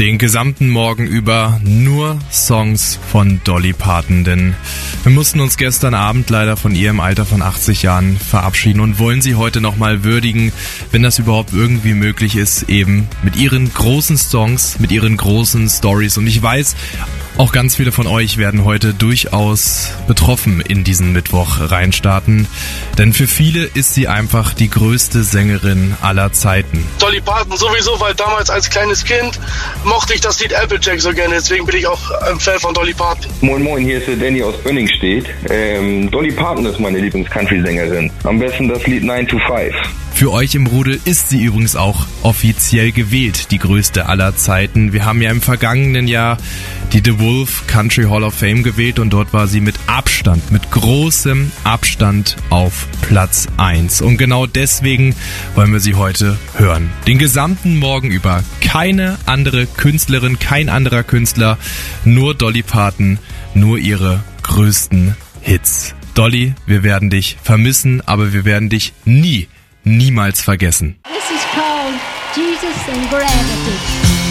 Den gesamten Morgen über nur Songs von Dolly Parton, denn wir mussten uns gestern Abend leider von ihr im Alter von 80 Jahren verabschieden und wollen sie heute nochmal würdigen, wenn das überhaupt irgendwie möglich ist, eben mit ihren großen Songs, mit ihren großen Stories. Und ich weiß, auch ganz viele von euch werden heute durchaus betroffen in diesen Mittwoch reinstarten, denn für viele ist sie einfach die größte Sängerin aller Zeiten. Dolly Parton sowieso, weil damals als kleines Kind mochte ich das Lied Applejack so gerne, deswegen bin ich auch ein Fan von Dolly Parton. Moin Moin, hier ist der Danny aus Bönningstedt. Dolly Parton ist meine Lieblings-Country-Sängerin. Am besten das Lied 9 to 5. Für euch im Rudel ist sie übrigens auch offiziell gewählt, die größte aller Zeiten. Wir haben ja im vergangenen Jahr die The Wolf Country Hall of Fame gewählt und dort war sie mit Abstand, mit großem Abstand auf Platz 1. Und genau deswegen wollen wir sie heute hören. Den gesamten Morgen über. Keine andere Künstlerin, kein anderer Künstler, nur Dolly Parton, nur ihre größten Hits. Dolly, wir werden dich vermissen, aber wir werden dich niemals vergessen. This is called Jesus and Gravity.